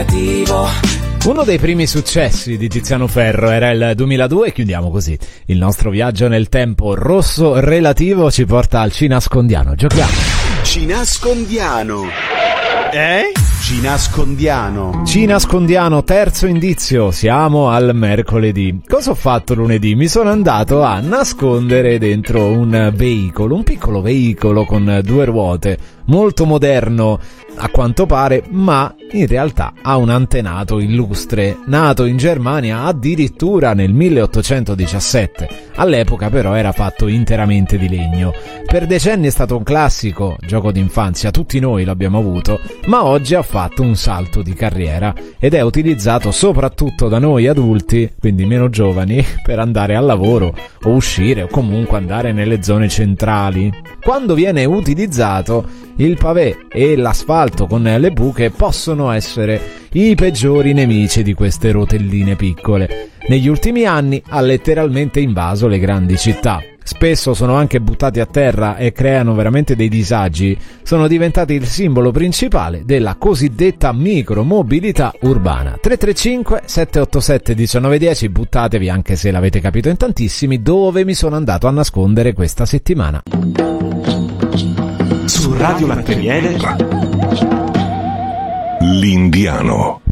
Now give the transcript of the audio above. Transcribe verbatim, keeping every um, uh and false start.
relativo. Uno dei primi successi di Tiziano Ferro era il duemiladue e chiudiamo così il nostro viaggio nel tempo. Rosso relativo ci porta al Cinascondiano. Giochiamo. Cinascondiano. Eh? Cinascondiano. Cinascondiano, terzo indizio. Siamo al mercoledì. Cosa ho fatto lunedì? Mi sono andato a nascondere dentro un veicolo, un piccolo veicolo con due ruote, molto moderno a quanto pare, ma in realtà ha un antenato illustre, nato in Germania addirittura nel milleottocentodiciassette. All'epoca però era fatto interamente di legno. Per decenni è stato un classico, gioco d'infanzia, tutti noi l'abbiamo avuto, ma oggi ha fatto un salto di carriera ed è utilizzato soprattutto da noi adulti, quindi meno giovani, per andare al lavoro o uscire o comunque andare nelle zone centrali. Quando viene utilizzato, il pavé e l'asfalto con le buche possono essere i peggiori nemici di queste rotelline piccole. Negli ultimi anni ha letteralmente invaso le grandi città. Spesso sono anche buttati a terra e creano veramente dei disagi. Sono diventati il simbolo principale della cosiddetta micromobilità urbana. tre tre cinque sette otto sette uno nove uno zero, buttatevi anche se l'avete capito in tantissimi dove mi sono andato a nascondere questa settimana. Su Radio Latte Miele L'Indiano.